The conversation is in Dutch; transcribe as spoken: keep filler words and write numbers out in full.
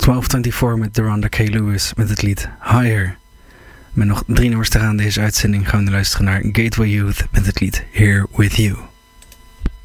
twaalf vierentwintig met Deronda K. Lewis met het lied Higher. Met nog drie nummers te gaan deze uitzending gaan we luisteren naar Gateway Youth met het lied Here With You.